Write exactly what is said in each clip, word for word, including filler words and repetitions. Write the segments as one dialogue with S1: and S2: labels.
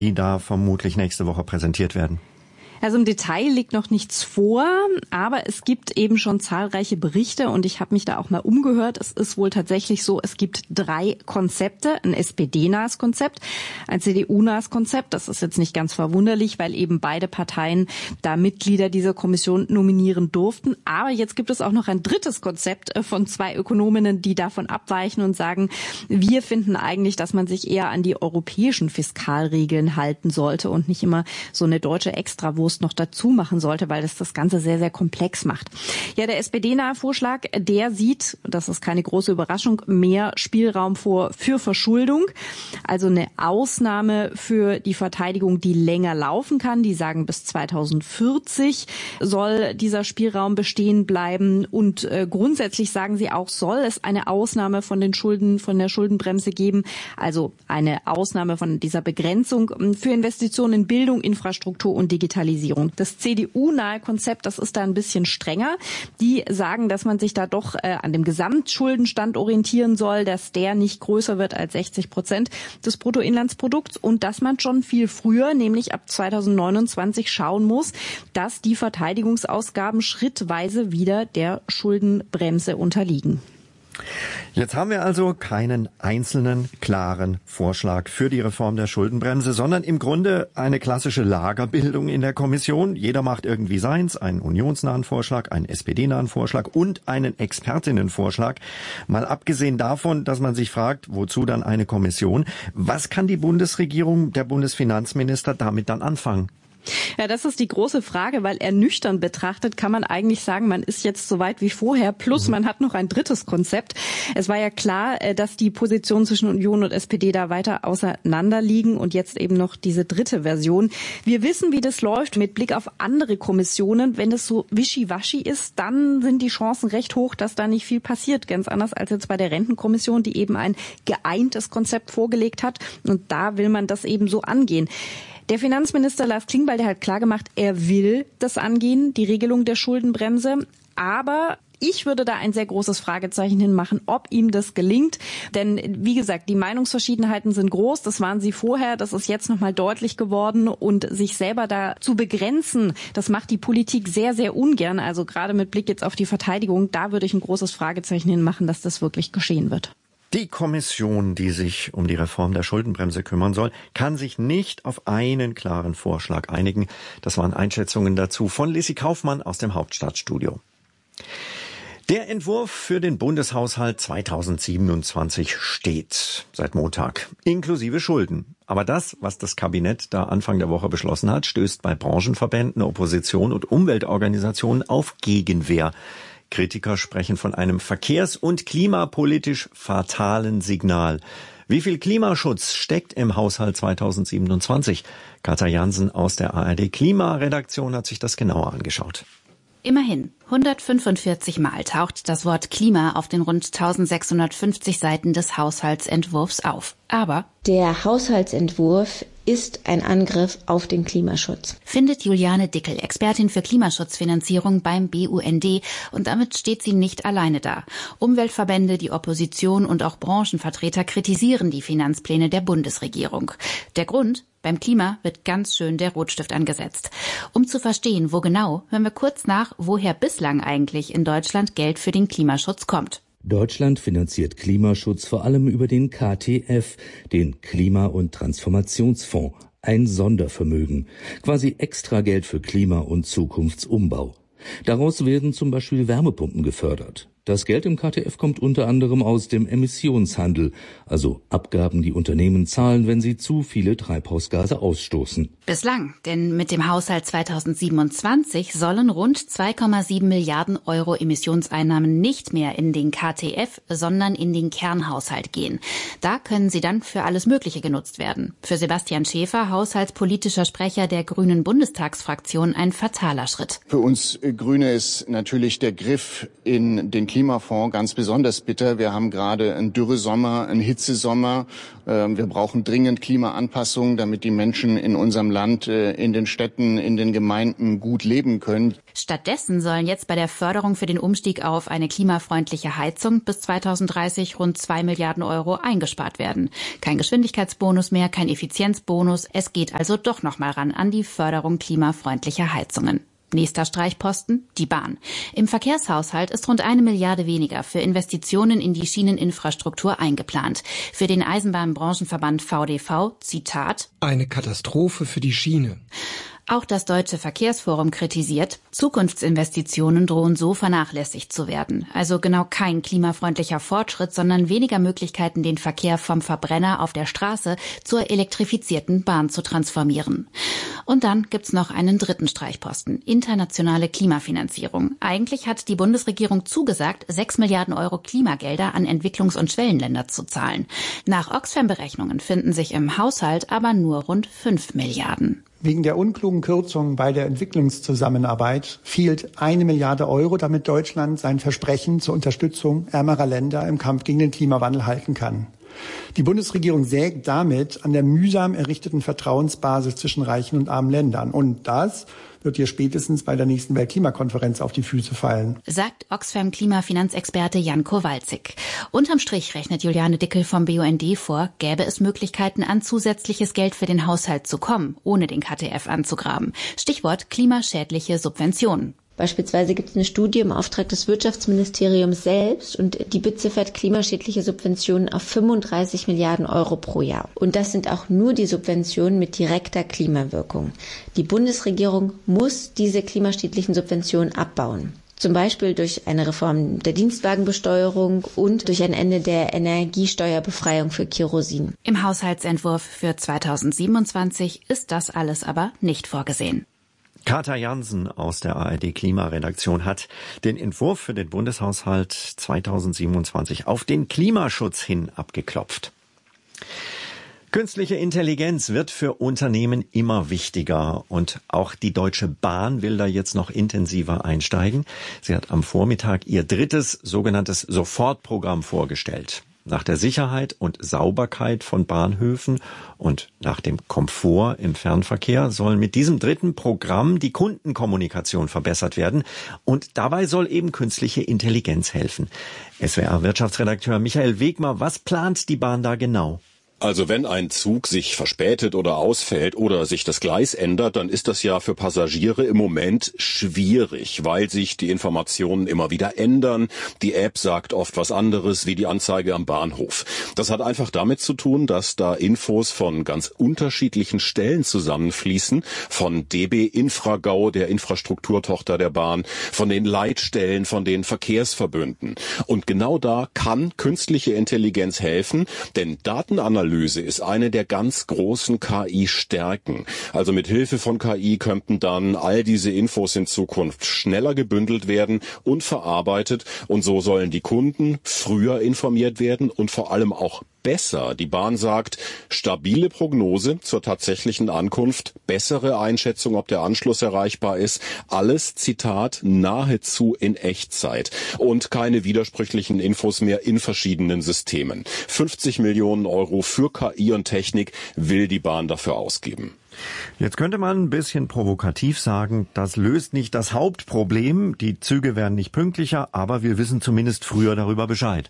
S1: die da vermutlich nächste Woche präsentiert werden?
S2: Also im Detail liegt noch nichts vor, aber es gibt eben schon zahlreiche Berichte und ich habe mich da auch mal umgehört. Es ist wohl tatsächlich so, es gibt drei Konzepte, ein S P D-nahes Konzept, ein C D U-nahes Konzept. Das ist jetzt nicht ganz verwunderlich, weil eben beide Parteien da Mitglieder dieser Kommission nominieren durften. Aber jetzt gibt es auch noch ein drittes Konzept von zwei Ökonominnen, die davon abweichen und sagen, wir finden eigentlich, dass man sich eher an die europäischen Fiskalregeln halten sollte und nicht immer so eine deutsche Extrawurst noch dazu machen sollte, weil das das Ganze sehr, sehr komplex macht. Ja, der S P D-nahe Vorschlag, der sieht, das ist keine große Überraschung, mehr Spielraum vor für Verschuldung. Also eine Ausnahme für die Verteidigung, die länger laufen kann. Die sagen, bis zweitausendvierzig soll dieser Spielraum bestehen bleiben. Und äh, grundsätzlich sagen sie auch, soll es eine Ausnahme von den Schulden, von der Schuldenbremse geben. Also eine Ausnahme von dieser Begrenzung für Investitionen in Bildung, Infrastruktur und Digitalisierung. Das C D U-nahe Konzept, das ist da ein bisschen strenger. Die sagen, dass man sich da doch äh, an dem Gesamtschuldenstand orientieren soll, dass der nicht größer wird als sechzig Prozent des Bruttoinlandsprodukts und dass man schon viel früher, nämlich ab zweitausendneunundzwanzig, schauen muss, dass die Verteidigungsausgaben schrittweise wieder der Schuldenbremse unterliegen.
S1: Jetzt haben wir also keinen einzelnen klaren Vorschlag für die Reform der Schuldenbremse, sondern im Grunde eine klassische Lagerbildung in der Kommission. Jeder macht irgendwie seins, einen unionsnahen Vorschlag, einen S P D-nahen Vorschlag und einen Expertinnenvorschlag. Mal abgesehen davon, dass man sich fragt, wozu dann eine Kommission? Was kann die Bundesregierung, der Bundesfinanzminister damit dann anfangen?
S2: Ja, das ist die große Frage, weil ernüchternd betrachtet kann man eigentlich sagen, man ist jetzt so weit wie vorher, plus man hat noch ein drittes Konzept. Es war ja klar, dass die Positionen zwischen Union und S P D da weiter auseinander liegen und jetzt eben noch diese dritte Version. Wir wissen, wie das läuft mit Blick auf andere Kommissionen. Wenn es so wischiwaschi ist, dann sind die Chancen recht hoch, dass da nicht viel passiert. Ganz anders als jetzt bei der Rentenkommission, die eben ein geeintes Konzept vorgelegt hat. Und da will man das eben so angehen. Der Finanzminister Lars Klingbeil, der hat klargemacht, er will das angehen, die Regelung der Schuldenbremse. Aber ich würde da ein sehr großes Fragezeichen hinmachen, ob ihm das gelingt. Denn wie gesagt, die Meinungsverschiedenheiten sind groß. Das waren sie vorher. Das ist jetzt nochmal deutlich geworden. Und sich selber da zu begrenzen, das macht die Politik sehr, sehr ungern. Also gerade mit Blick jetzt auf die Verteidigung, da würde ich ein großes Fragezeichen hinmachen, dass das wirklich geschehen wird.
S1: Die Kommission, die sich um die Reform der Schuldenbremse kümmern soll, kann sich nicht auf einen klaren Vorschlag einigen. Das waren Einschätzungen dazu von Lissy Kaufmann aus dem Hauptstadtstudio. Der Entwurf für den Bundeshaushalt zweitausendsiebenundzwanzig steht seit Montag, inklusive Schulden. Aber das, was das Kabinett da Anfang der Woche beschlossen hat, stößt bei Branchenverbänden, Opposition und Umweltorganisationen auf Gegenwehr. Kritiker sprechen von einem verkehrs- und klimapolitisch fatalen Signal. Wie viel Klimaschutz steckt im Haushalt zweitausendsiebenundzwanzig? Katja Jansen aus der A R D Klimaredaktion hat sich das genauer angeschaut.
S3: Immerhin, hundertfünfundvierzig Mal taucht das Wort Klima auf den rund eintausendsechshundertfünfzig Seiten des Haushaltsentwurfs auf. Aber
S4: der Haushaltsentwurf ist ein Angriff auf den Klimaschutz,
S3: findet Juliane Dickel, Expertin für Klimaschutzfinanzierung beim B U N D. Und damit steht sie nicht alleine da. Umweltverbände, die Opposition und auch Branchenvertreter kritisieren die Finanzpläne der Bundesregierung. Der Grund? Beim Klima wird ganz schön der Rotstift angesetzt. Um zu verstehen, wo genau, hören wir kurz nach, woher bislang eigentlich in Deutschland Geld für den Klimaschutz kommt.
S5: Deutschland finanziert Klimaschutz vor allem über den K T F, den Klima- und Transformationsfonds, ein Sondervermögen, quasi Extrageld für Klima- und Zukunftsumbau. Daraus werden zum Beispiel Wärmepumpen gefördert. Das Geld im K T F kommt unter anderem aus dem Emissionshandel, also Abgaben, die Unternehmen zahlen, wenn sie zu viele Treibhausgase ausstoßen.
S3: Bislang, denn mit dem Haushalt zweitausendsiebenundzwanzig sollen rund zwei Komma sieben Milliarden Euro Emissionseinnahmen nicht mehr in den K T F, sondern in den Kernhaushalt gehen. Da können sie dann für alles Mögliche genutzt werden. Für Sebastian Schäfer, haushaltspolitischer Sprecher der Grünen Bundestagsfraktion, ein fataler Schritt.
S6: Für uns Grüne ist natürlich der Griff in den Klimafonds ganz besonders bitter. Wir haben gerade einen Dürresommer, einen Hitzesommer. Wir brauchen dringend Klimaanpassungen, damit die Menschen in unserem Land, in den Städten, in den Gemeinden gut leben können.
S3: Stattdessen sollen jetzt bei der Förderung für den Umstieg auf eine klimafreundliche Heizung bis zweitausenddreißig rund zwei Milliarden Euro eingespart werden. Kein Geschwindigkeitsbonus mehr, kein Effizienzbonus. Es geht also doch noch mal ran an die Förderung klimafreundlicher Heizungen. Nächster Streichposten, die Bahn. Im Verkehrshaushalt ist rund eine Milliarde weniger für Investitionen in die Schieneninfrastruktur eingeplant. Für den Eisenbahnbranchenverband V D V, Zitat:
S7: Eine Katastrophe für die Schiene.
S3: Auch das Deutsche Verkehrsforum kritisiert, Zukunftsinvestitionen drohen so vernachlässigt zu werden. Also genau kein klimafreundlicher Fortschritt, sondern weniger Möglichkeiten, den Verkehr vom Verbrenner auf der Straße zur elektrifizierten Bahn zu transformieren. Und dann gibt's noch einen dritten Streichposten, internationale Klimafinanzierung. Eigentlich hat die Bundesregierung zugesagt, sechs Milliarden Euro Klimagelder an Entwicklungs- und Schwellenländer zu zahlen. Nach Oxfam-Berechnungen finden sich im Haushalt aber nur rund fünf Milliarden.
S8: Wegen der unklugen Kürzungen bei der Entwicklungszusammenarbeit fehlt eine Milliarde Euro, damit Deutschland sein Versprechen zur Unterstützung ärmerer Länder im Kampf gegen den Klimawandel halten kann. Die Bundesregierung sägt damit an der mühsam errichteten Vertrauensbasis zwischen reichen und armen Ländern. Und das wird ihr spätestens bei der nächsten Weltklimakonferenz auf die Füße fallen,
S3: sagt Oxfam-Klimafinanzexperte Jan Kowalczyk. Unterm Strich rechnet Juliane Dickel vom B U N D vor, gäbe es Möglichkeiten, an zusätzliches Geld für den Haushalt zu kommen, ohne den K T F anzugraben. Stichwort klimaschädliche Subventionen.
S4: Beispielsweise gibt es eine Studie im Auftrag des Wirtschaftsministeriums selbst und die beziffert klimaschädliche Subventionen auf fünfunddreißig Milliarden Euro pro Jahr. Und das sind auch nur die Subventionen mit direkter Klimawirkung. Die Bundesregierung muss diese klimaschädlichen Subventionen abbauen. Zum Beispiel durch eine Reform der Dienstwagenbesteuerung und durch ein Ende der Energiesteuerbefreiung für Kerosin.
S3: Im Haushaltsentwurf für zweitausendsiebenundzwanzig ist das alles aber nicht vorgesehen.
S1: Katja Jansen aus der A R D Klimaredaktion hat den Entwurf für den Bundeshaushalt zweitausendsiebenundzwanzig auf den Klimaschutz hin abgeklopft. Künstliche Intelligenz wird für Unternehmen immer wichtiger und auch die Deutsche Bahn will da jetzt noch intensiver einsteigen. Sie hat am Vormittag ihr drittes sogenanntes Sofortprogramm vorgestellt. Nach der Sicherheit und Sauberkeit von Bahnhöfen und nach dem Komfort im Fernverkehr soll mit diesem dritten Programm die Kundenkommunikation verbessert werden. Und dabei soll eben künstliche Intelligenz helfen. S W R-Wirtschaftsredakteur Michael Wegmer, was plant die Bahn da genau?
S9: Also wenn ein Zug sich verspätet oder ausfällt oder sich das Gleis ändert, dann ist das ja für Passagiere im Moment schwierig, weil sich die Informationen immer wieder ändern. Die App sagt oft was anderes wie die Anzeige am Bahnhof. Das hat einfach damit zu tun, dass da Infos von ganz unterschiedlichen Stellen zusammenfließen. Von D B Infragau, der Infrastrukturtochter der Bahn, von den Leitstellen, von den Verkehrsverbünden. Und genau da kann künstliche Intelligenz helfen, denn Datenanalyse ist eine der ganz großen K I-Stärken. Also mit Hilfe von K I könnten dann all diese Infos in Zukunft schneller gebündelt werden und verarbeitet. Und so sollen die Kunden früher informiert werden und vor allem auch besser. Die Bahn sagt, stabile Prognose zur tatsächlichen Ankunft, bessere Einschätzung, ob der Anschluss erreichbar ist. Alles, Zitat, nahezu in Echtzeit. Und keine widersprüchlichen Infos mehr in verschiedenen Systemen. fünfzig Millionen Euro für K I und Technik will die Bahn dafür ausgeben.
S1: Jetzt könnte man ein bisschen provokativ sagen, das löst nicht das Hauptproblem. Die Züge werden nicht pünktlicher, aber wir wissen zumindest früher darüber Bescheid.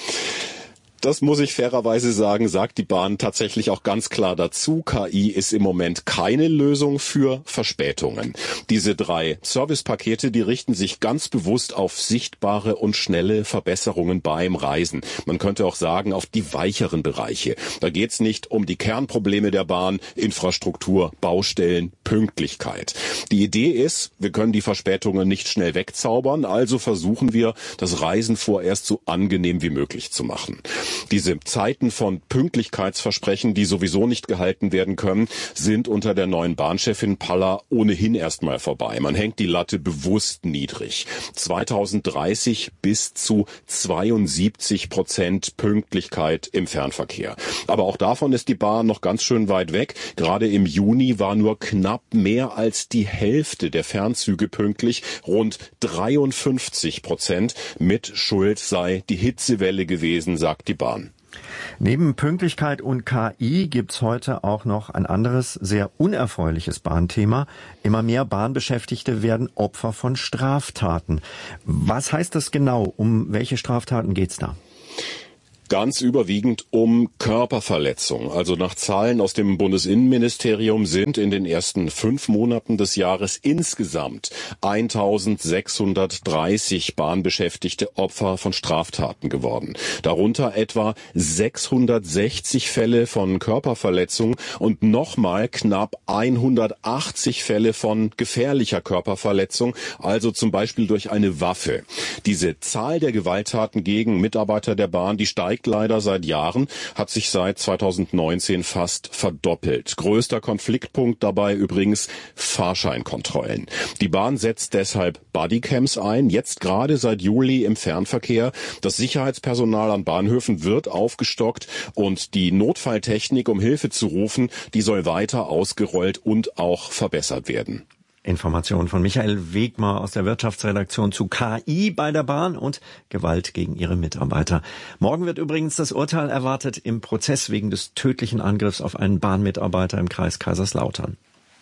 S9: Das muss ich fairerweise sagen, sagt die Bahn tatsächlich auch ganz klar dazu. K I ist im Moment keine Lösung für Verspätungen. Diese drei Servicepakete, die richten sich ganz bewusst auf sichtbare und schnelle Verbesserungen beim Reisen. Man könnte auch sagen, auf die weicheren Bereiche. Da geht's nicht um die Kernprobleme der Bahn, Infrastruktur, Baustellen, Pünktlichkeit. Die Idee ist, wir können die Verspätungen nicht schnell wegzaubern, also versuchen wir, das Reisen vorerst so angenehm wie möglich zu machen. Diese Zeiten von Pünktlichkeitsversprechen, die sowieso nicht gehalten werden können, sind unter der neuen Bahnchefin Paller ohnehin erstmal vorbei. Man hängt die Latte bewusst niedrig. zweitausenddreißig bis zu zweiundsiebzig Prozent Pünktlichkeit im Fernverkehr. Aber auch davon ist die Bahn noch ganz schön weit weg. Gerade im Juni war nur knapp knapp mehr als die Hälfte der Fernzüge pünktlich, rund dreiundfünfzig Prozent. Mit Schuld sei die Hitzewelle gewesen, sagt die Bahn.
S1: Neben Pünktlichkeit und K I gibt's heute auch noch ein anderes, sehr unerfreuliches Bahnthema. Immer mehr Bahnbeschäftigte werden Opfer von Straftaten. Was heißt das genau? Um welche Straftaten geht's da?
S9: Ganz überwiegend um Körperverletzung. Also nach Zahlen aus dem Bundesinnenministerium sind in den ersten fünf Monaten des Jahres insgesamt eintausendsechshundertdreißig Bahnbeschäftigte Opfer von Straftaten geworden. Darunter etwa sechshundertsechzig Fälle von Körperverletzung und nochmal knapp hundertachtzig Fälle von gefährlicher Körperverletzung, also zum Beispiel durch eine Waffe. Diese Zahl der Gewalttaten gegen Mitarbeiter der Bahn, die steigt leider seit Jahren, hat sich seit zweitausendneunzehn fast verdoppelt. Größter Konfliktpunkt dabei übrigens Fahrscheinkontrollen. Die Bahn setzt deshalb Bodycams ein, jetzt gerade seit Juli im Fernverkehr. Das Sicherheitspersonal an Bahnhöfen wird aufgestockt und die Notfalltechnik, um Hilfe zu rufen, die soll weiter ausgerollt und auch verbessert werden.
S1: Informationen von Michael Wegmar aus der Wirtschaftsredaktion zu K I bei der Bahn und Gewalt gegen ihre Mitarbeiter. Morgen wird übrigens das Urteil erwartet im Prozess wegen des tödlichen Angriffs auf einen Bahnmitarbeiter im Kreis Kaiserslautern.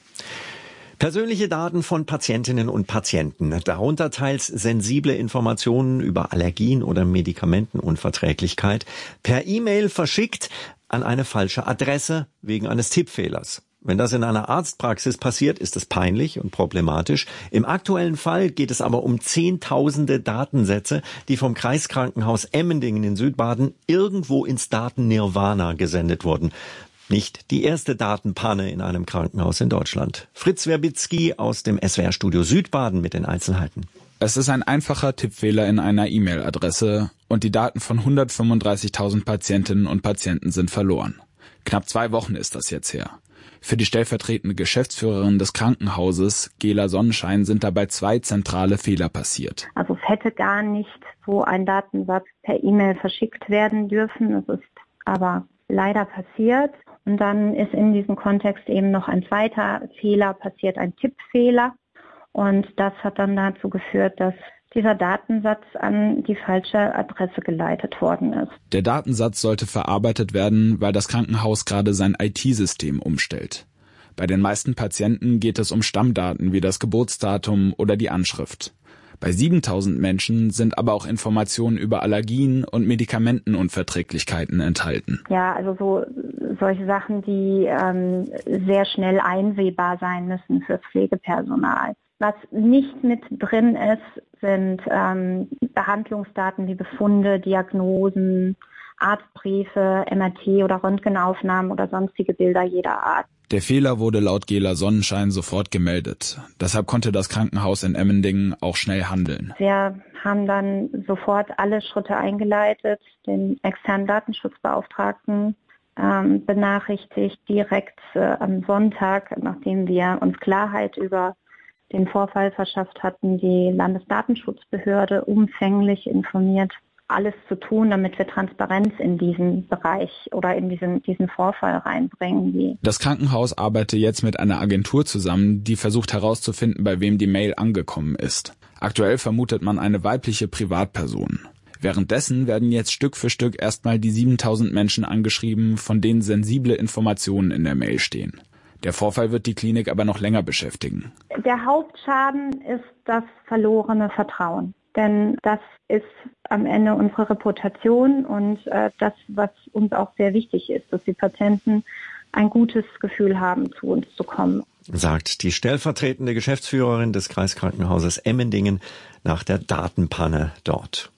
S1: Persönliche Daten von Patientinnen und Patienten, darunter teils sensible Informationen über Allergien oder Medikamentenunverträglichkeit, per E-Mail verschickt an eine falsche Adresse wegen eines Tippfehlers. Wenn das in einer Arztpraxis passiert, ist es peinlich und problematisch. Im aktuellen Fall geht es aber um zehntausende Datensätze, die vom Kreiskrankenhaus Emmendingen in Südbaden irgendwo ins Daten-Nirvana gesendet wurden. Nicht die erste Datenpanne in einem Krankenhaus in Deutschland. Fritz Werbitzky aus dem S W R-Studio Südbaden mit den Einzelheiten.
S10: Es ist ein einfacher Tippfehler in einer E-Mail-Adresse und die Daten von hundertfünfunddreißigtausend Patientinnen und Patienten sind verloren. Knapp zwei Wochen ist das jetzt her. Für die stellvertretende Geschäftsführerin des Krankenhauses, Gela Sonnenschein, sind dabei zwei zentrale Fehler passiert.
S11: Also es hätte gar nicht so ein Datensatz per E-Mail verschickt werden dürfen. Es ist aber leider passiert. Und dann ist in diesem Kontext eben noch ein zweiter Fehler passiert, ein Tippfehler. Und das hat dann dazu geführt, dass dieser Datensatz an die falsche Adresse geleitet worden ist.
S10: Der Datensatz sollte verarbeitet werden, weil das Krankenhaus gerade sein I T-System umstellt. Bei den meisten Patienten geht es um Stammdaten wie das Geburtsdatum oder die Anschrift. Bei siebentausend Menschen sind aber auch Informationen über Allergien und Medikamentenunverträglichkeiten enthalten.
S11: Ja, also so solche Sachen, die ähm, sehr schnell einsehbar sein müssen für Pflegepersonal. Was nicht mit drin ist, sind ähm, Behandlungsdaten wie Befunde, Diagnosen, Arztbriefe, M R T oder Röntgenaufnahmen oder sonstige Bilder jeder Art.
S10: Der Fehler wurde laut Gela Sonnenschein sofort gemeldet. Deshalb konnte das Krankenhaus in Emmendingen auch schnell handeln.
S11: Wir haben dann sofort alle Schritte eingeleitet, den externen Datenschutzbeauftragten ähm, benachrichtigt, direkt äh, am Sonntag, nachdem wir uns Klarheit über den Vorfall verschafft hatten, die Landesdatenschutzbehörde umfänglich informiert, alles zu tun, damit wir Transparenz in diesen Bereich oder in diesen, diesen Vorfall reinbringen. Die
S10: das Krankenhaus arbeitet jetzt mit einer Agentur zusammen, die versucht herauszufinden, bei wem die Mail angekommen ist. Aktuell vermutet man eine weibliche Privatperson. Währenddessen werden jetzt Stück für Stück erstmal die siebentausend Menschen angeschrieben, von denen sensible Informationen in der Mail stehen. Der Vorfall wird die Klinik aber noch länger beschäftigen.
S11: Der Hauptschaden ist das verlorene Vertrauen. Denn das ist am Ende unsere Reputation und äh, das, was uns auch sehr wichtig ist, dass die Patienten ein gutes Gefühl haben, zu uns zu kommen.
S1: Sagt die stellvertretende Geschäftsführerin des Kreiskrankenhauses Emmendingen nach der Datenpanne dort.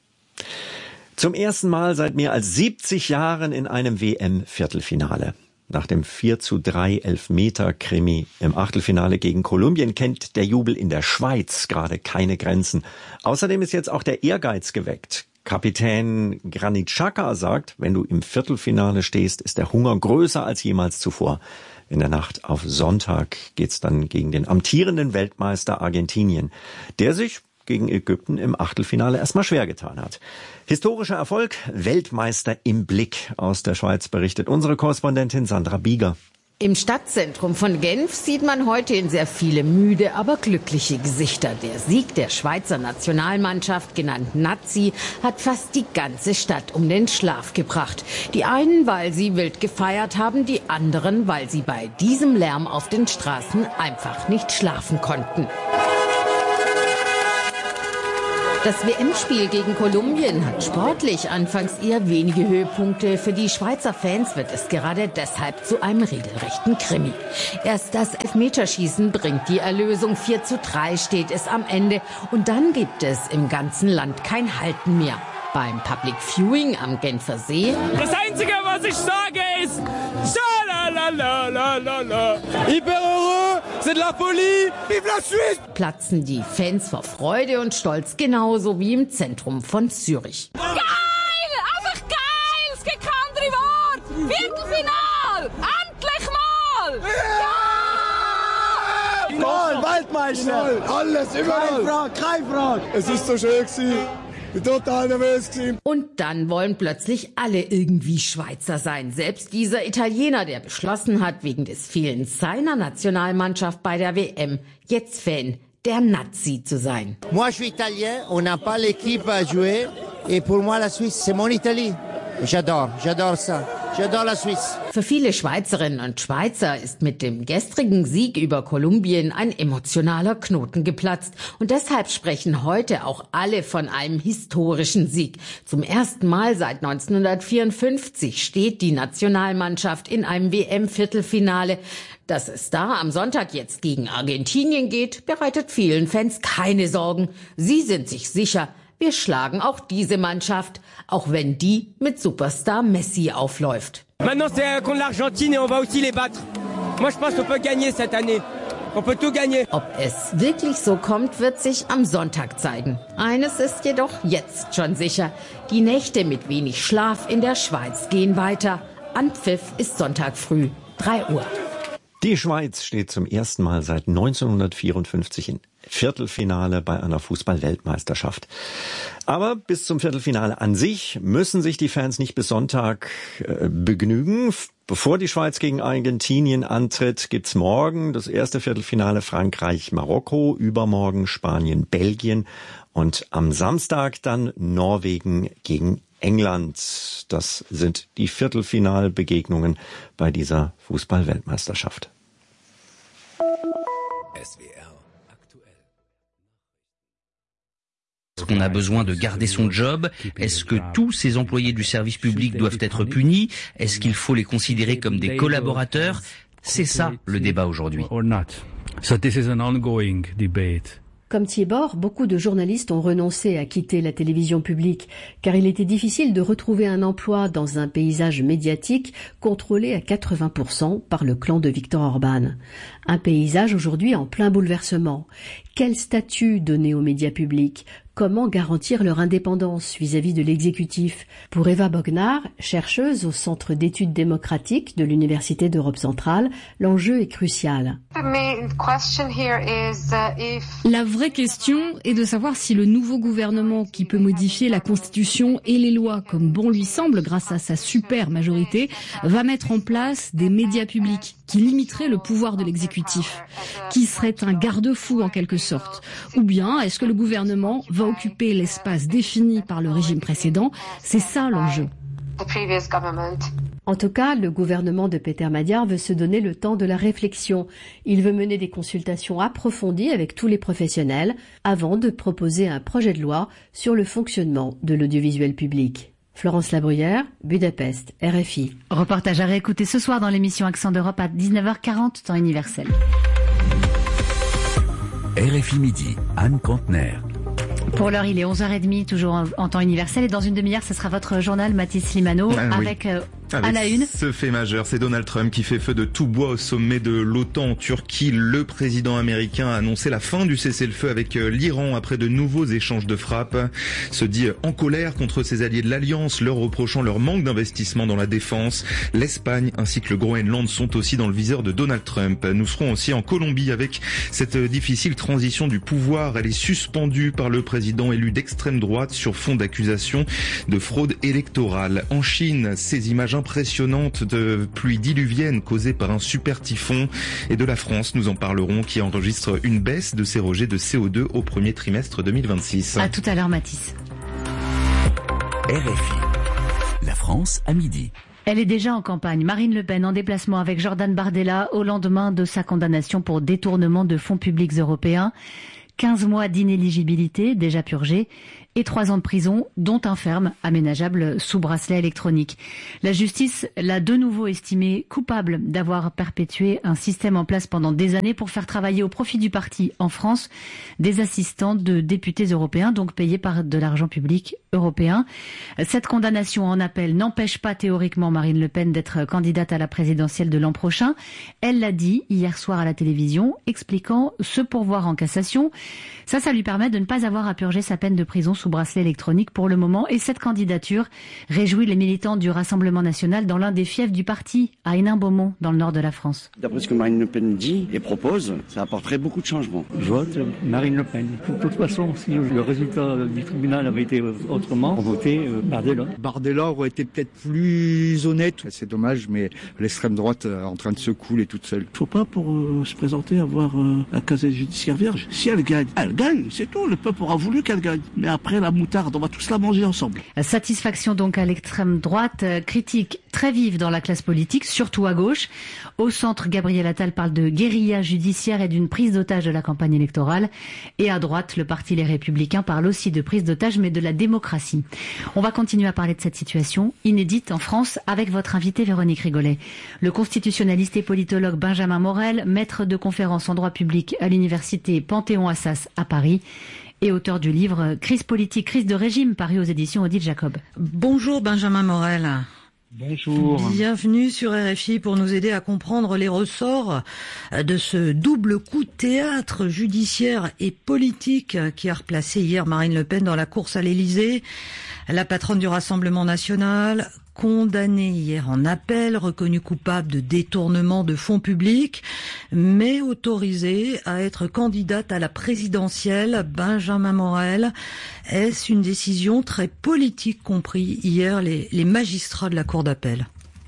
S1: Zum ersten Mal seit mehr als siebzig Jahren in einem W M-Viertelfinale. Nach dem vier zu drei Elfmeter-Krimi im Achtelfinale gegen Kolumbien kennt der Jubel in der Schweiz gerade keine Grenzen. Außerdem ist jetzt auch der Ehrgeiz geweckt. Kapitän Granit Xhaka sagt, wenn du im Viertelfinale stehst, ist der Hunger größer als jemals zuvor. In der Nacht auf Sonntag geht's dann gegen den amtierenden Weltmeister Argentinien, der sich gegen Ägypten im Achtelfinale erstmal schwer getan hat. Historischer Erfolg, Weltmeister im Blick. Aus der Schweiz berichtet unsere Korrespondentin Sandra Bieger.
S12: Im Stadtzentrum von Genf sieht man heute in sehr viele müde, aber glückliche Gesichter. Der Sieg der Schweizer Nationalmannschaft, genannt Nazi, hat fast die ganze Stadt um den Schlaf gebracht. Die einen, weil sie wild gefeiert haben, die anderen, weil sie bei diesem Lärm auf den Straßen einfach nicht schlafen konnten. Das W M-Spiel gegen Kolumbien hat sportlich anfangs eher wenige Höhepunkte. Für die Schweizer Fans wird es gerade deshalb zu einem regelrechten Krimi. Erst das Elfmeterschießen bringt die Erlösung. vier zu drei steht es am Ende. Und dann gibt es im ganzen Land kein Halten mehr. Beim Public Viewing am Genfer See.
S13: Das Einzige, was ich sage, ist Schalalala. Hyper heureux, c'est de la folie, vive la Suisse!
S12: Platzen die Fans vor Freude und Stolz, genauso wie im Zentrum von Zürich.
S13: Geil! Einfach geil! Es gibt kein andere Wort! Viertelfinal! Endlich mal! Ja!
S14: Finale, Weltmeister! Alles, überall! Keine Frage, keine Frage!
S15: Es ist so schön gewesen. Ich bin total nervös gewesen.
S12: Und dann wollen plötzlich alle irgendwie Schweizer sein. Selbst dieser Italiener, der beschlossen hat, wegen des Fehlens seiner Nationalmannschaft bei der W M, jetzt Fan der Nazi zu sein.
S16: Moi, je suis italien, on n'a pas l'équipe à jouer. Et pour moi, la Suisse, c'est mon Italie. J'adore, j'adore ça. J'adore la Suisse.
S12: Für viele Schweizerinnen und Schweizer ist mit dem gestrigen Sieg über Kolumbien ein emotionaler Knoten geplatzt. Und deshalb sprechen heute auch alle von einem historischen Sieg. Zum ersten Mal seit neunzehnhundertvierundfünfzig steht die Nationalmannschaft in einem W M-Viertelfinale. Dass es da am Sonntag jetzt gegen Argentinien geht, bereitet vielen Fans keine Sorgen. Sie sind sich sicher, wir schlagen auch diese Mannschaft, auch wenn die mit Superstar Messi aufläuft.
S13: Maintenant c'est contre l'Argentine et on va aussi les battre. Moi je pense qu'on peut gagner cette année. On peut tout gagner.
S12: Ob es wirklich so kommt, wird sich am Sonntag zeigen. Eines ist jedoch jetzt schon sicher: Die Nächte mit wenig Schlaf in der Schweiz gehen weiter. Anpfiff ist Sonntag früh, drei Uhr.
S1: Die Schweiz steht zum ersten Mal seit neunzehnhundertvierundfünfzig im Viertelfinale bei einer Fußball-Weltmeisterschaft. Aber bis zum Viertelfinale an sich müssen sich die Fans nicht bis Sonntag äh, begnügen. Bevor die Schweiz gegen Argentinien antritt, gibt's morgen das erste Viertelfinale Frankreich-Marokko, übermorgen Spanien-Belgien und am Samstag dann Norwegen gegen England. Das sind die Viertelfinalbegegnungen bei dieser Fußball-Weltmeisterschaft.
S17: S W R aktuell. Est-ce qu'on a besoin de garder son job? Est-ce que tous ces employés du service public doivent être punis? Est-ce qu'il faut les considérer comme des collaborateurs? C'est ça le débat aujourd'hui.
S18: So this is an ongoing debate.
S19: Comme Thiebord, beaucoup de journalistes ont renoncé à quitter la télévision publique, car il était difficile de retrouver un emploi dans un paysage médiatique contrôlé à quatre-vingts pour cent par le clan de Viktor Orban. Un paysage aujourd'hui en plein bouleversement. Quel statut donner aux médias publics? Comment garantir leur indépendance vis-à-vis de l'exécutif? Pour Eva Bognar, chercheuse au Centre d'études démocratiques de l'Université d'Europe centrale, l'enjeu est crucial.
S20: La vraie question est de savoir si le nouveau gouvernement, qui peut modifier la Constitution et les lois comme bon lui semble grâce à sa super majorité, va mettre en place des médias publics qui limiteraient le pouvoir de l'exécutif, qui serait un garde-fou en quelque sorte. Ou bien est-ce que le gouvernement va occuper l'espace défini par le régime précédent? C'est ça l'enjeu.
S19: En tout cas, le gouvernement de Peter Madiar veut se donner le temps de la réflexion. Il veut mener des consultations approfondies avec tous les professionnels avant de proposer un projet de loi sur le fonctionnement de l'audiovisuel public. Florence Labruyère, Budapest, R F I.
S3: Reportage à réécouter ce soir dans l'émission Accent d'Europe à dix-neuf heures quarante, temps universel.
S21: R F I Midi, Anne Contener.
S3: Pour l'heure, il est onze heures trente, toujours en, en temps universel. Et dans une demi-heure, ce sera votre journal, Mathis Limano,
S22: ah, oui.
S3: avec... Euh,
S22: Avec
S3: à la une.
S22: Ce fait majeur, c'est Donald Trump qui fait feu de tout bois au sommet de l'OTAN en Turquie. Le président américain a annoncé la fin du cessez-le-feu avec l'Iran après de nouveaux échanges de frappes. Se dit en colère contre ses alliés de l'Alliance, leur reprochant leur manque d'investissement dans la défense. L'Espagne ainsi que le Groenland sont aussi dans le viseur de Donald Trump. Nous serons aussi en Colombie avec cette difficile transition du pouvoir. Elle est suspendue par le président élu d'extrême droite sur fond d'accusations de fraude électorale. En Chine, ces images impressionnante de pluie diluvienne causée par un super typhon. Et de la France, nous en parlerons, qui enregistre une baisse de ses rejets de C O deux au premier trimestre deux mille vingt-six.
S20: À tout à l'heure, Mathis.
S21: R F I. La France à midi.
S20: Elle est déjà en campagne. Marine Le Pen en déplacement avec Jordan Bardella au lendemain de sa condamnation pour détournement de fonds publics européens. quinze mois d'inéligibilité déjà purgés et trois ans de prison, dont un ferme aménageable sous bracelet électronique. La justice l'a de nouveau estimé coupable d'avoir perpétué un système en place pendant des années pour faire travailler au profit du parti en France des assistants de députés européens, donc payés par de l'argent public européen. Cette condamnation en appel n'empêche pas théoriquement Marine Le Pen d'être candidate à la présidentielle de l'an prochain. Elle l'a dit hier soir à la télévision, expliquant ce pourvoi en cassation. Ça, ça lui permet de ne pas avoir à purger sa peine de prison sous bracelet électronique pour le moment. Et cette candidature réjouit les militants du Rassemblement national dans l'un des fiefs du parti, à Hénin-Beaumont, dans le nord de la France.
S2: D'après ce que Marine Le Pen dit et propose, ça apporterait beaucoup de changements.
S5: Je vote Marine Le Pen. De toute façon, si le résultat du tribunal avait été autrement, on votait Bardella.
S23: Bardella aurait été peut-être plus honnête. C'est dommage, mais l'extrême droite est en train de se couler toute seule.
S24: Il ne faut pas pour euh, se présenter avoir euh, un casier judiciaire vierge. Si elle gagne, elle gagne, c'est tout. Le peuple aura voulu qu'elle gagne. Mais après, la moutarde, on va tous la manger ensemble.
S20: Satisfaction donc à l'extrême droite, critique très vive dans la classe politique, surtout à gauche. Au centre, Gabriel Attal parle de guérilla judiciaire et d'une prise d'otage de la campagne électorale. Et à droite, le parti Les Républicains parle aussi de prise d'otage, mais de la démocratie. On va continuer à parler de cette situation inédite en France avec votre invité Véronique Rigolet. Le constitutionnaliste et politologue Benjamin Morel, maître de conférences en droit public à l'université Panthéon-Assas à Paris et auteur du livre Crise politique, crise de régime, paru aux éditions Odile Jacob.
S25: Bonjour Benjamin Morel.
S23: Bonjour.
S25: Bienvenue sur R F I pour nous aider à comprendre les ressorts de ce double coup de théâtre judiciaire et politique qui a replacé hier Marine Le Pen dans la course à l'Élysée. La patronne du Rassemblement national, condamnée hier en appel, reconnue coupable de détournement de fonds publics, mais autorisée à être candidate à la présidentielle. Benjamin Morel, est-ce une décision très politique qu'ont pris hier les, les magistrats de la Cour d'appel ?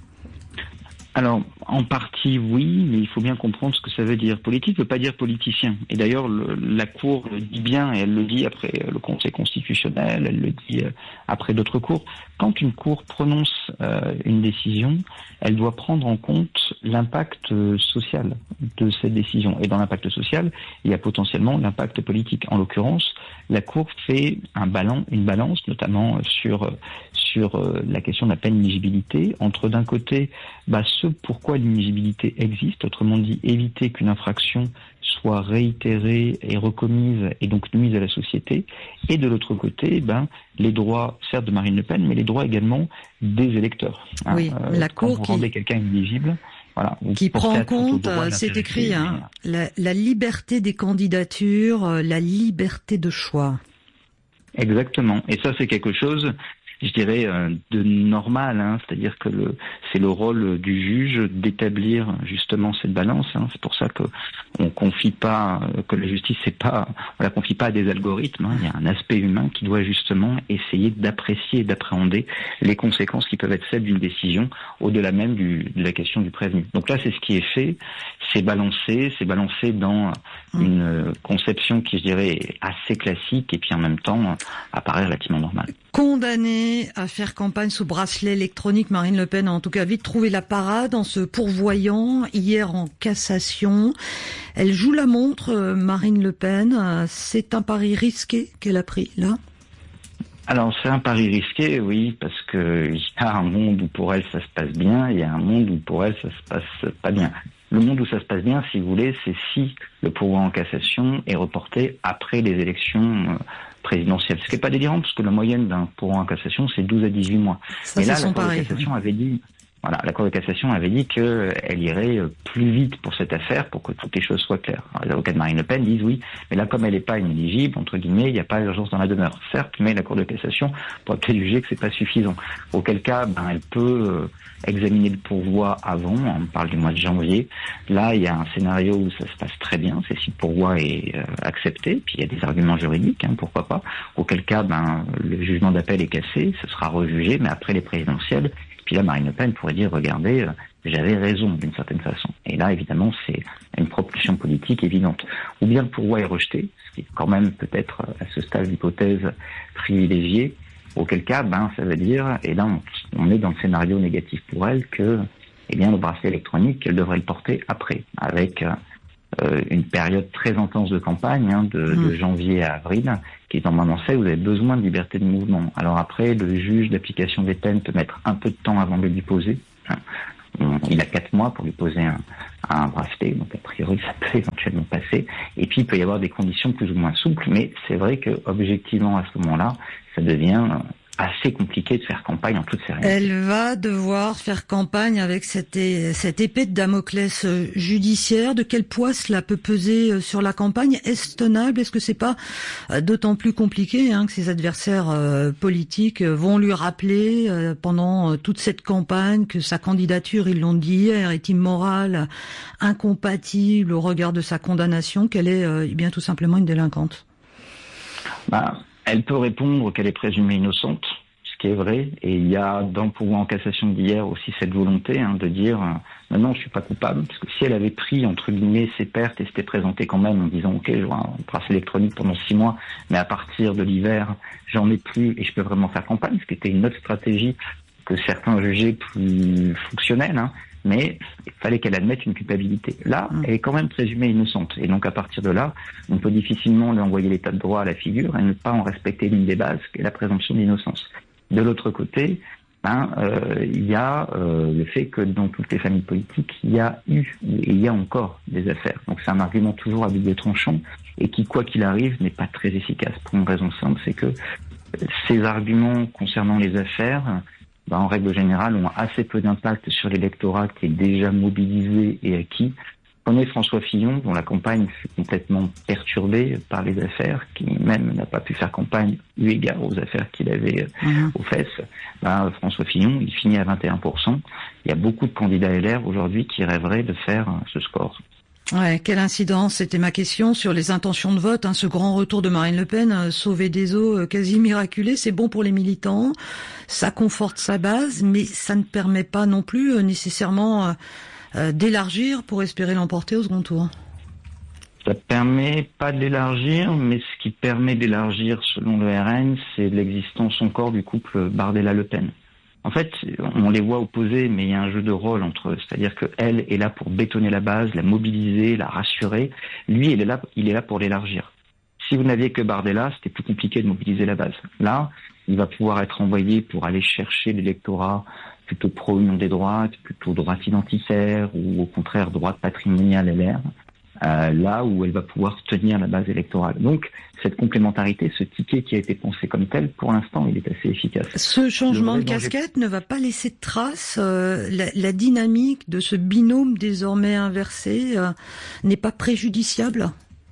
S26: Alors, en partie, oui, mais il faut bien comprendre ce que ça veut dire. Politique ne veut pas dire politicien. Et d'ailleurs, le, la Cour le dit bien, et elle le dit après le Conseil constitutionnel, elle le dit après d'autres cours. Quand une Cour prononce euh, une décision, elle doit prendre en compte l'impact social de cette décision. Et dans l'impact social, il y a potentiellement l'impact politique. En l'occurrence, la Cour fait un balance, une balance, notamment sur sur la question de la peine d'éligibilité, entre d'un côté bah, ce pourquoi l'inéligibilité existe, autrement dit éviter qu'une infraction soit réitérée et recommise et donc nuise à la société, et de l'autre côté ben, les droits, certes de Marine Le Pen, mais les droits également des électeurs.
S25: Oui, hein, la
S26: quand
S25: Cour
S26: vous
S25: qui...
S26: rendez quelqu'un inéligible, voilà,
S25: qui prend en compte, c'est écrit, hein, la, la liberté des candidatures, la liberté de choix.
S26: Exactement, et ça c'est quelque chose, je dirais, de normal, hein, c'est-à-dire que le, c'est le rôle du juge d'établir justement cette balance. Hein. C'est pour ça que on confie pas, que la justice c'est pas, on la confie pas à des algorithmes. Hein. Il y a un aspect humain qui doit justement essayer d'apprécier et d'appréhender les conséquences qui peuvent être celles d'une décision, au-delà même du, de la question du prévenu. Donc là, c'est ce qui est fait, c'est balancé, c'est balancé dans une conception qui, je dirais, est assez classique et puis en même temps apparaît relativement normale.
S25: Condamnée à faire campagne sous bracelet électronique, Marine Le Pen a en tout cas vite trouvé la parade en se pourvoyant hier en cassation. Elle joue la montre, Marine Le Pen. C'est un pari risqué qu'elle a pris là.
S26: Alors c'est un pari risqué, oui, parce que il y a un monde où pour elle ça se passe bien, il y a un monde où pour elle ça se passe pas bien. Le monde où ça se passe bien, si vous voulez, c'est si le pourvoi en cassation est reporté après les élections présidentielle. Ce qui n'est pas délirant, parce que la moyenne d'un pourvoi en cassation, c'est douze à dix-huit mois.
S25: Ça,
S26: et là,
S25: la
S26: Cour de cassation avait dit, voilà, la Cour de cassation avait dit qu'elle irait plus vite pour cette affaire, pour que toutes les choses soient claires. Alors, les avocats de Marine Le Pen disent oui, mais là, comme elle n'est pas inéligible, entre guillemets, il n'y a pas d'urgence dans la demeure. Certes, mais la Cour de cassation pourrait peut-être juger que c'est pas suffisant. Auquel cas, ben, elle peut euh, examiner le pourvoi avant. On parle du mois de janvier. Là, il y a un scénario où ça se passe très bien, c'est si le pourvoi est euh, accepté, puis il y a des arguments juridiques, hein, pourquoi pas. Auquel cas, ben, le jugement d'appel est cassé, ce sera rejugé, mais après les présidentielles, Puis là, Marine Le Pen pourrait dire, regardez, euh, j'avais raison d'une certaine façon. Et là, évidemment, c'est une propulsion politique évidente. Ou bien le pourvoi est rejeté, ce qui est quand même peut-être à ce stade d'hypothèse privilégiée, auquel cas, ben, ça veut dire, et là, on, on est dans le scénario négatif pour elle, que, eh bien, le bracelet électronique, elle devrait le porter après, avec euh, une période très intense de campagne, hein, de, mmh. de janvier à avril, qui est normalement celle où vous avez besoin de liberté de mouvement. Alors après, le juge d'application des peines peut mettre un peu de temps avant de lui poser. Il a quatre mois pour lui poser un, un bracelet, donc a priori ça peut éventuellement passer. Et puis il peut y avoir des conditions plus ou moins souples, mais c'est vrai que objectivement à ce moment-là, ça devient assez compliqué de faire campagne en toute sérénité.
S25: Elle va devoir faire campagne avec cette, cette épée de Damoclès judiciaire. De quel poids cela peut peser sur la campagne? Est-ce tenable? Est-ce que c'est pas d'autant plus compliqué hein, que ses adversaires euh, politiques vont lui rappeler euh, pendant toute cette campagne que sa candidature, ils l'ont dit hier, est immorale, incompatible au regard de sa condamnation, qu'elle est euh, bien tout simplement une délinquante?
S26: Bah. Elle peut répondre qu'elle est présumée innocente, ce qui est vrai, et il y a dans le pourvoi en cassation d'hier aussi cette volonté hein, de dire euh, non, je suis pas coupable, parce que si elle avait pris entre guillemets ses pertes et s'était présentée quand même en disant ok, je vois un bracelet électronique pendant six mois, mais à partir de l'hiver, j'en ai plus et je peux vraiment faire campagne, ce qui était une autre stratégie que certains jugeaient plus fonctionnelle, hein, mais il fallait qu'elle admette une culpabilité. Là, elle est quand même présumée innocente. Et donc, à partir de là, on peut difficilement lui envoyer l'état de droit à la figure et ne pas en respecter l'une des bases, qui est la présomption d'innocence. De l'autre côté, ben, euh, il y a euh, le fait que dans toutes les familles politiques, il y a eu et il y a encore des affaires. Donc, c'est un argument toujours à double tranchant et qui, quoi qu'il arrive, n'est pas très efficace. Pour une raison simple, c'est que ces arguments concernant les affaires, ben, en règle générale, ont assez peu d'impact sur l'électorat qui est déjà mobilisé et acquis. Prenez François Fillon, dont la campagne fut complètement perturbée par les affaires, qui même n'a pas pu faire campagne eu égard aux affaires qu'il avait mmh. aux fesses. Ben, François Fillon, il finit à vingt et un pour cent. Il y a beaucoup de candidats L R aujourd'hui qui rêveraient de faire ce score.
S25: Ouais, quelle incidence, c'était ma question sur les intentions de vote. Hein, ce grand retour de Marine Le Pen, euh, sauvé des eaux, euh, quasi miraculé, c'est bon pour les militants, ça conforte sa base, mais ça ne permet pas non plus euh, nécessairement euh, euh, d'élargir pour espérer l'emporter au second tour.
S26: Ça permet pas de l'élargir, mais ce qui permet d'élargir, selon le R N, c'est l'existence encore du couple Bardella-Le Pen. En fait, on les voit opposés, mais il y a un jeu de rôle entre eux. C'est-à-dire qu'elle est là pour bétonner la base, la mobiliser, la rassurer. Lui, il est là, il est là pour l'élargir. Si vous n'aviez que Bardella, c'était plus compliqué de mobiliser la base. Là, il va pouvoir être envoyé pour aller chercher l'électorat plutôt pro-union des droites, plutôt droite identitaire, ou au contraire droite patrimoniale L R. Euh, là où elle va pouvoir tenir la base électorale. Donc, cette complémentarité, ce ticket qui a été pensé comme tel, pour l'instant, il est assez efficace.
S25: Ce changement de casquette ne va pas laisser de traces. Euh, la, la dynamique de ce binôme désormais inversé euh, n'est pas préjudiciable?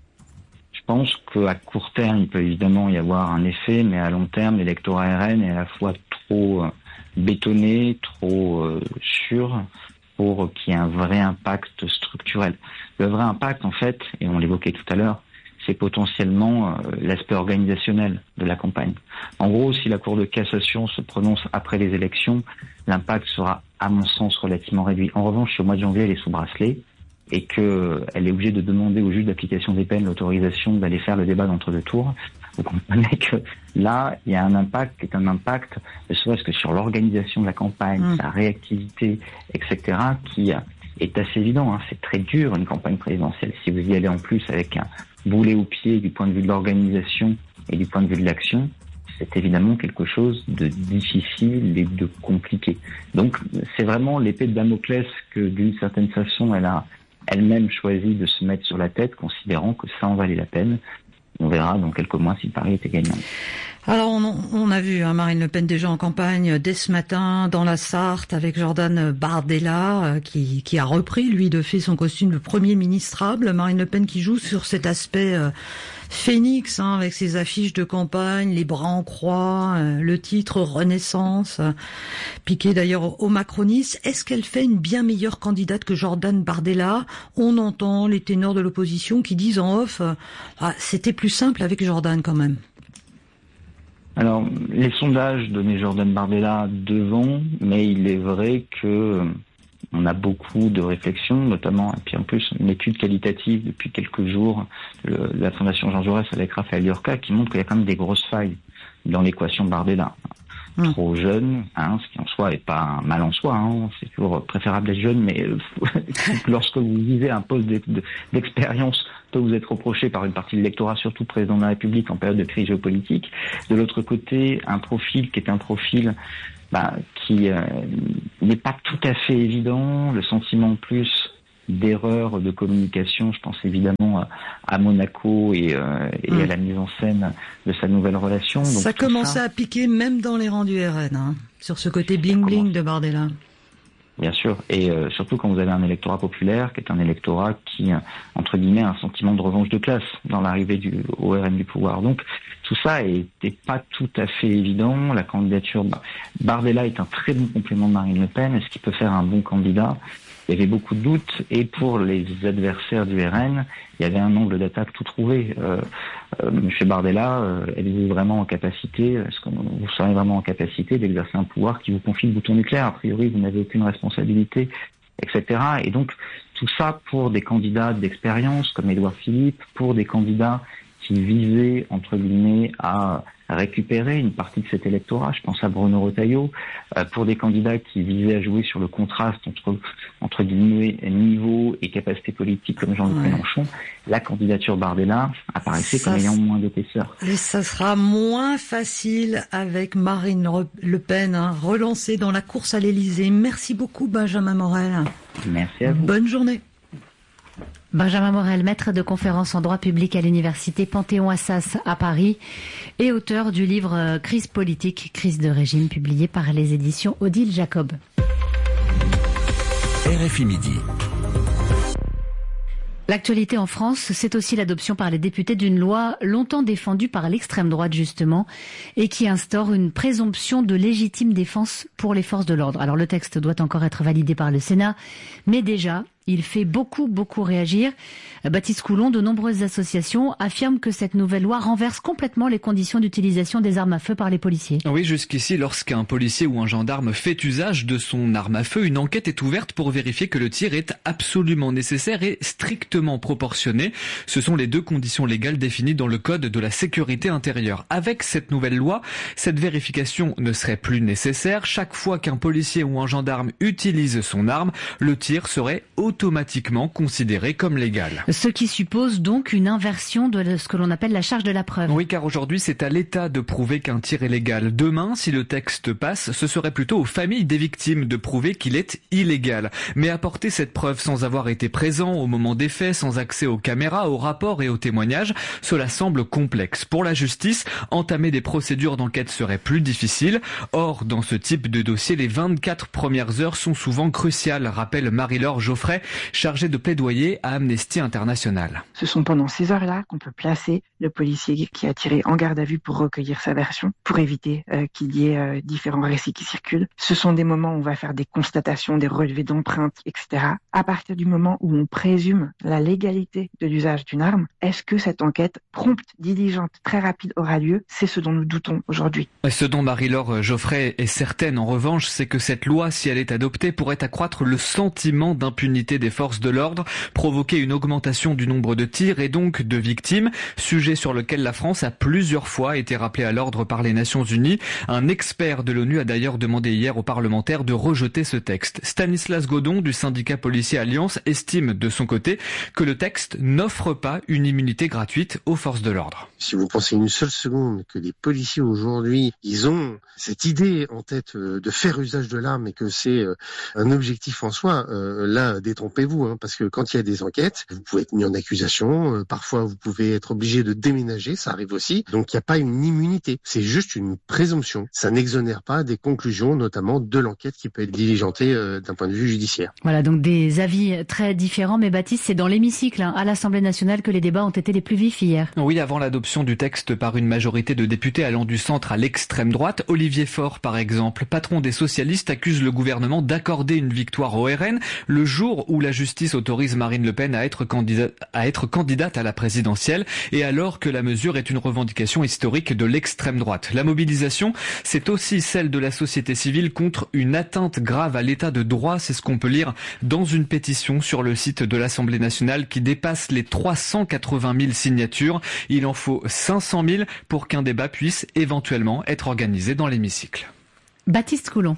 S26: Je pense qu'à court terme, il peut évidemment y avoir un effet, mais à long terme, l'électorat R N est à la fois trop euh, bétonné, trop euh, sûr, pour qu'il y ait un vrai impact structurel. Le vrai impact, en fait, et on l'évoquait tout à l'heure, c'est potentiellement euh, l'aspect organisationnel de la campagne. En gros, si la Cour de cassation se prononce après les élections, l'impact sera, à mon sens, relativement réduit. En revanche, si au mois de janvier, elle est sous bracelet et qu'elle est obligée de demander au juge d'application des peines l'autorisation d'aller faire le débat d'entre-deux tours, vous comprenez que là, il y a un impact qui est un impact, ne serait-ce que sur l'organisation de la campagne, mmh. sa réactivité, et cetera, qui est assez évident. Hein. C'est très dur, une campagne présidentielle. Si vous y allez en plus avec un boulet au pied du point de vue de l'organisation et du point de vue de l'action, c'est évidemment quelque chose de difficile et de compliqué. Donc, c'est vraiment l'épée de Damoclès que, d'une certaine façon, elle a elle-même choisi de se mettre sur la tête, considérant que ça en valait la peine. On verra dans quelques mois si Paris était gagnant.
S25: Alors, on, on a vu hein, Marine Le Pen déjà en campagne dès ce matin dans la Sarthe avec Jordan Bardella euh, qui, qui a repris, lui, de fait son costume de premier ministrable. Marine Le Pen qui joue sur cet aspect euh, phénix hein, avec ses affiches de campagne, les bras en croix, euh, le titre Renaissance, euh, piqué d'ailleurs aux macronistes. Est-ce qu'elle fait une bien meilleure candidate que Jordan Bardella? On entend les ténors de l'opposition qui disent en off euh, ah, c'était plus simple avec Jordan quand même.
S26: Alors, les sondages donnaient Jordan Bardella devant, mais il est vrai que on a beaucoup de réflexions, notamment, et puis en plus, une étude qualitative depuis quelques jours de la Fondation Jean Jaurès avec Raphaël Liorca qui montre qu'il y a quand même des grosses failles dans l'équation Bardella. Mmh. Trop jeune, hein, ce qui en soi est pas mal en soi, hein, c'est toujours préférable d'être jeune, mais euh, lorsque vous visez un poste d'expérience, peut vous être reproché par une partie de l'électorat, surtout président de la République en période de crise géopolitique. De l'autre côté, un profil qui est un profil bah, qui euh, n'est pas tout à fait évident, le sentiment en plus d'erreurs de communication, je pense évidemment à Monaco et, euh, et mmh. à la mise en scène de sa nouvelle relation. Donc,
S25: ça commençait
S26: ça...
S25: à piquer même dans les rangs du R N, hein, sur ce côté bling-bling de Bardella.
S26: Bien sûr, et euh, surtout quand vous avez un électorat populaire, qui est un électorat qui, entre guillemets, a un sentiment de revanche de classe dans l'arrivée du au R N du pouvoir. Donc tout ça n'était pas tout à fait évident. La candidature, Bardella est un très bon complément de Marine Le Pen. Est-ce qu'il peut faire un bon candidat ? Il y avait beaucoup de doutes, et pour les adversaires du R N, il y avait un angle d'attaque tout trouvé. Euh, euh, Monsieur Bardella, euh, êtes-vous vraiment en capacité, est-ce que vous serez vraiment en capacité d'exercer un pouvoir qui vous confie le bouton nucléaire ? A priori, vous n'avez aucune responsabilité, et cetera. Et donc, tout ça pour des candidats d'expérience comme Édouard Philippe, pour des candidats qui visaient, entre guillemets, à récupérer une partie de cet électorat, je pense à Bruno Retailleau, euh, pour des candidats qui visaient à jouer sur le contraste entre, entre guillemets, niveau et capacité politique comme Jean-Luc ouais. Mélenchon, la candidature Bardella apparaissait ça, comme ayant moins d'épaisseur.
S25: Et ça sera moins facile avec Marine Le Pen, hein, relancée dans la course à l'Élysée. Merci beaucoup Benjamin Morel.
S26: Merci à vous.
S25: Bonne journée.
S3: Benjamin Morel, maître de conférences en droit public à l'université Panthéon-Assas à Paris et auteur du livre Crise politique, crise de régime, publié par les éditions Odile Jacob.
S21: R F I Midi.
S3: L'actualité en France, c'est aussi l'adoption par les députés d'une loi longtemps défendue par l'extrême droite justement et qui instaure une présomption de légitime défense pour les forces de l'ordre. Alors le texte doit encore être validé par le Sénat, mais déjà, il fait beaucoup, beaucoup réagir. Baptiste Coulon, de nombreuses associations affirment que cette nouvelle loi renverse complètement les conditions d'utilisation des armes à feu par les policiers.
S4: Oui, jusqu'ici, lorsqu'un policier ou un gendarme fait usage de son arme à feu, une enquête est ouverte pour vérifier que le tir est absolument nécessaire et strictement proportionné. Ce sont les deux conditions légales définies dans le Code de la sécurité intérieure. Avec cette nouvelle loi, cette vérification ne serait plus nécessaire. Chaque fois qu'un policier ou un gendarme utilise son arme, le tir serait automatiquement considéré comme légal.
S3: Ce qui suppose donc une inversion de ce que l'on appelle la charge de la preuve.
S4: Oui, car aujourd'hui, c'est à l'État de prouver qu'un tir est légal. Demain, si le texte passe, ce serait plutôt aux familles des victimes de prouver qu'il est illégal. Mais apporter cette preuve sans avoir été présent au moment des faits, sans accès aux caméras, aux rapports et aux témoignages, cela semble complexe. Pour la justice, entamer des procédures d'enquête serait plus difficile. Or, dans ce type de dossier, les vingt-quatre premières heures sont souvent cruciales, rappelle Marie-Laure Geoffrey, chargée de plaidoyer à Amnesty International.
S6: Ce sont pendant ces heures-là qu'on peut placer le policier qui a tiré en garde à vue pour recueillir sa version, pour éviter euh, qu'il y ait euh, différents récits qui circulent. Ce sont des moments où on va faire des constatations, des relevés d'empreintes, et cetera. À partir du moment où on présume la légalité de l'usage d'une arme, est-ce que cette enquête prompte, diligente, très rapide aura lieu? C'est ce dont nous doutons aujourd'hui.
S4: Ce dont Marie-Laure Geoffrey est certaine en revanche, c'est que cette loi, si elle est adoptée, pourrait accroître le sentiment d'impunité des forces de l'ordre, provoquer une augmentation du nombre de tirs et donc de victimes, sujet sur lequel la France a plusieurs fois été rappelée à l'ordre par les Nations Unies. Un expert de l'ONU a d'ailleurs demandé hier aux parlementaires de rejeter ce texte. Stanislas Godon du syndicat policier Alliance estime de son côté que le texte n'offre pas une immunité gratuite aux forces de l'ordre.
S7: Si vous pensez une seule seconde que les policiers aujourd'hui, ils ont cette idée en tête de faire usage de l'arme et que c'est un objectif en soi, euh, là, détrompez-vous, hein, parce que quand il y a des enquêtes, vous pouvez être mis en accusation, euh, parfois vous pouvez être obligé de déménager, ça arrive aussi, donc il n'y a pas une immunité, c'est juste une présomption. Ça n'exonère pas des conclusions, notamment de l'enquête qui peut être diligentée euh, d'un point de vue judiciaire.
S3: Voilà, donc des avis très différents, mais Baptiste, c'est dans l'hémicycle, hein, à l'Assemblée nationale, que les débats ont été les plus vifs hier.
S4: Oui, avant l'adoption du texte par une majorité de députés allant du centre à l'extrême droite, Olivier Faure, par exemple, patron des socialistes, accuse le gouvernement d'accorder une victoire au R N le jour où la justice autorise Marine Le Pen à être candidate, à être candidate à la présidentielle, et alors que la mesure est une revendication historique de l'extrême droite. La mobilisation, c'est aussi celle de la société civile contre une atteinte grave à l'état de droit, c'est ce qu'on peut lire dans une pétition sur le site de l'Assemblée nationale qui dépasse les trois cent quatre-vingt mille signatures. Il en faut cinq cent mille pour qu'un débat puisse éventuellement être organisé dans l'hémicycle.
S8: Baptiste Coulon.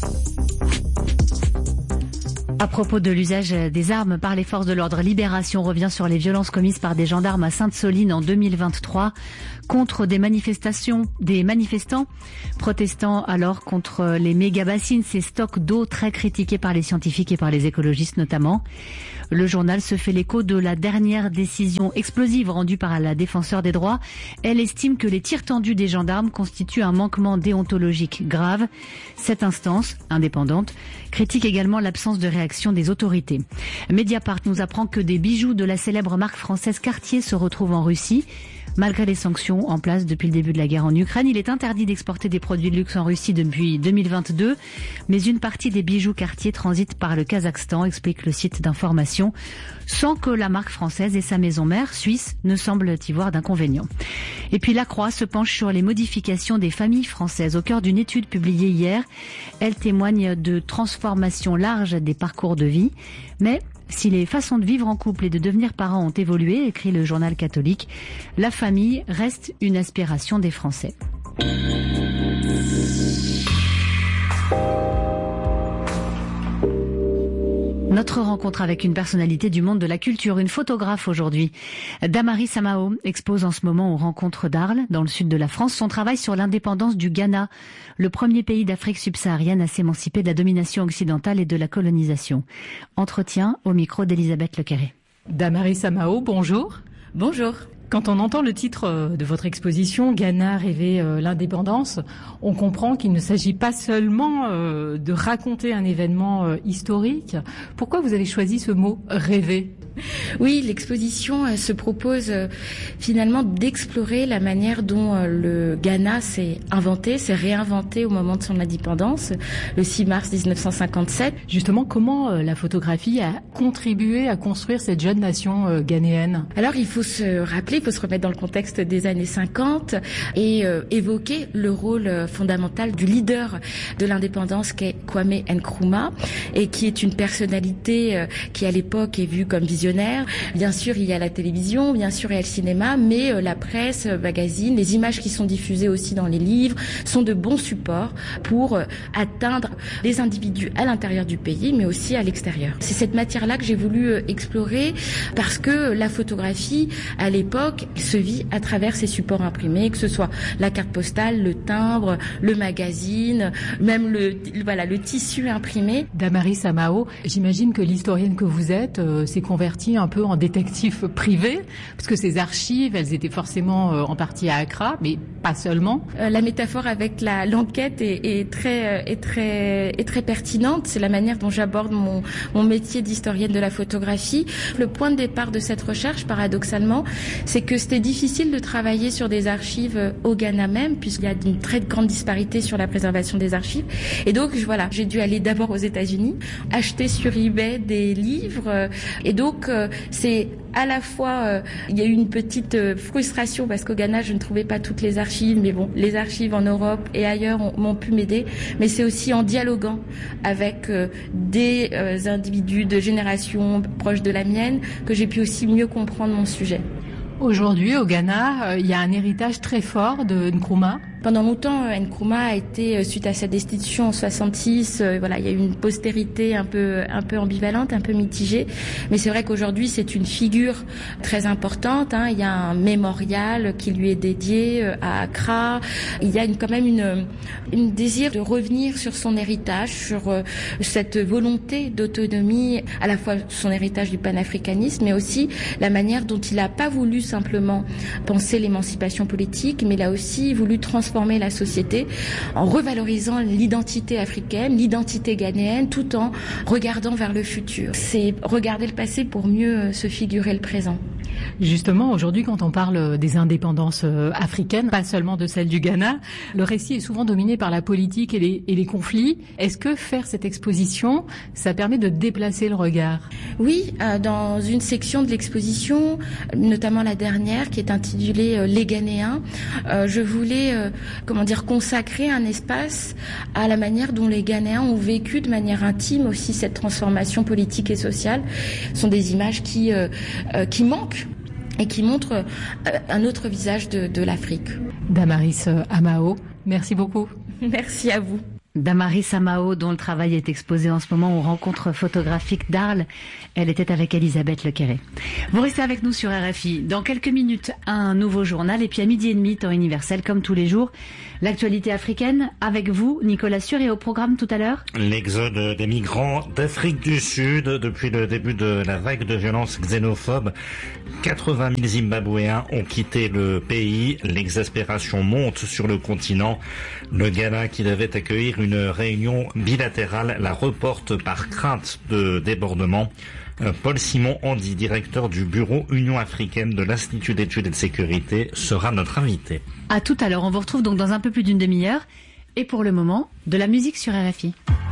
S8: À propos de l'usage des armes par les forces de l'ordre, Libération revient sur les violences commises par des gendarmes à Sainte-Soline en deux mille vingt-trois contre des manifestations, des manifestants protestant alors contre les méga-bassines, ces stocks d'eau très critiqués par les scientifiques et par les écologistes notamment. Le journal se fait l'écho de la dernière décision explosive rendue par la défenseur des droits. Elle estime que les tirs tendus des gendarmes constituent un manquement déontologique grave. Cette instance, indépendante, critique également l'absence de réaction des autorités. Mediapart nous apprend que des bijoux de la célèbre marque française Cartier se retrouvent en Russie. Malgré les sanctions en place depuis le début de la guerre en Ukraine, il est interdit d'exporter des produits de luxe en Russie depuis deux mille vingt-deux. Mais une partie des bijoux Cartier transitent par le Kazakhstan, explique le site d'information, sans que la marque française et sa maison mère suisse ne semblent y voir d'inconvénients. Et puis La Croix se penche sur les modifications des familles françaises. Au cœur d'une étude publiée hier, elle témoigne de transformations larges des parcours de vie. Mais si les façons de vivre en couple et de devenir parents ont évolué, écrit le journal catholique, la famille reste une aspiration des Français. Notre rencontre avec une personnalité du monde de la culture, une photographe aujourd'hui. Damari Samao expose en ce moment aux Rencontres d'Arles, dans le sud de la France, son travail sur l'indépendance du Ghana, le premier pays d'Afrique subsaharienne à s'émanciper de la domination occidentale et de la colonisation. Entretien au micro d'Elisabeth Lequeré.
S9: Damari Samao, bonjour.
S8: Bonjour.
S9: Quand on entend le titre de votre exposition, Ghana rêver euh, l'indépendance, on comprend qu'il ne s'agit pas seulement euh, de raconter un événement euh, historique. Pourquoi vous avez choisi ce mot « rêver » ?
S10: Oui, l'exposition euh, se propose euh, finalement d'explorer la manière dont euh, le Ghana s'est inventé, s'est réinventé au moment de son indépendance, le six mars dix-neuf cent cinquante-sept.
S9: Justement, comment euh, la photographie a contribué à construire cette jeune nation euh, ghanéenne ?
S10: Alors, il faut se rappeler, il faut se remettre dans le contexte des années cinquante et euh, évoquer le rôle euh, fondamental du leader de l'indépendance qu'est Kwame Nkrumah, et qui est une personnalité euh, qui à l'époque est vue comme visionnaire. Bien sûr, il y a la télévision, bien sûr, il y a le cinéma, mais euh, la presse, euh, magazine, les images qui sont diffusées aussi dans les livres sont de bons supports pour euh, atteindre les individus à l'intérieur du pays, mais aussi à l'extérieur. C'est cette matière-là que j'ai voulu euh, explorer parce que la photographie, à l'époque, se vit à travers ces supports imprimés, que ce soit la carte postale, le timbre, le magazine, même le, voilà, le tissu imprimé.
S9: Damari Samao, j'imagine que l'historienne que vous êtes euh, s'est convertie un peu en détective privé, parce que ces archives, elles étaient forcément euh, en partie à Accra, mais pas seulement.
S10: Euh, la métaphore avec la, l'enquête est, est, très, est, très, est très pertinente. C'est la manière dont j'aborde mon, mon métier d'historienne de la photographie. Le point de départ de cette recherche, paradoxalement, c'est que c'était difficile de travailler sur des archives au Ghana même, puisqu'il y a une très grande disparité sur la préservation des archives. Et donc, voilà, j'ai dû aller d'abord aux États-Unis, acheter sur eBay des livres, et donc euh, c'est à la fois, euh, il y a eu une petite euh, frustration parce qu'au Ghana, je ne trouvais pas toutes les archives, mais bon, les archives en Europe et ailleurs ont, m'ont pu m'aider. Mais c'est aussi en dialoguant avec euh, des euh, individus de générations proches de la mienne que j'ai pu aussi mieux comprendre mon sujet.
S9: Aujourd'hui, au Ghana, euh, il y a un héritage très fort de Nkrumah.
S10: Pendant longtemps, Nkrumah a été, suite à sa destitution en soixante-six, euh, voilà, il y a eu une postérité un peu, un peu ambivalente, un peu mitigée. Mais c'est vrai qu'aujourd'hui, c'est une figure très importante. Hein. Il y a un mémorial qui lui est dédié euh, à Accra. Il y a une, quand même une, une désir de revenir sur son héritage, sur euh, cette volonté d'autonomie, à la fois son héritage du panafricanisme, mais aussi la manière dont il n'a pas voulu simplement penser l'émancipation politique, mais il a aussi voulu transformer la société en revalorisant l'identité africaine, l'identité ghanéenne, tout en regardant vers le futur. C'est regarder le passé pour mieux se figurer le présent.
S9: Justement, aujourd'hui, quand on parle des indépendances africaines, pas seulement de celle du Ghana, le récit est souvent dominé par la politique et les, et les conflits. Est-ce que faire cette exposition, ça permet de déplacer le regard?
S10: Oui, euh, dans une section de l'exposition, notamment la dernière, qui est intitulée euh, Les Ghanéens, euh, je voulais, euh, comment dire, consacrer un espace à la manière dont les Ghanéens ont vécu de manière intime aussi cette transformation politique et sociale. Ce sont des images qui, euh, euh, qui manquent et qui montre euh, un autre visage de, de l'Afrique.
S9: Damaris Amao, merci beaucoup.
S10: Merci à vous.
S8: Damaris Amao, dont le travail est exposé en ce moment aux rencontres photographiques d'Arles. Elle était avec Elisabeth Lequéré. Vous restez avec nous sur R F I. Dans quelques minutes, un nouveau journal. Et puis à midi et demi, temps universel, comme tous les jours, l'actualité africaine. Avec vous, Nicolas Sûr, et au programme tout à l'heure,
S11: l'exode des migrants d'Afrique du Sud depuis le début de la vague de violence xénophobe. quatre-vingt mille Zimbabwéens ont quitté le pays. L'exaspération monte sur le continent. Le Ghana, qui devait accueillir une réunion bilatérale, la reporte par crainte de débordement. Paul Simon Andy, directeur du bureau Union africaine de l'Institut d'études et de sécurité, sera notre invité.
S8: À tout à l'heure. On vous retrouve donc dans un peu plus d'une demi-heure. Et pour le moment, de la musique sur R F I.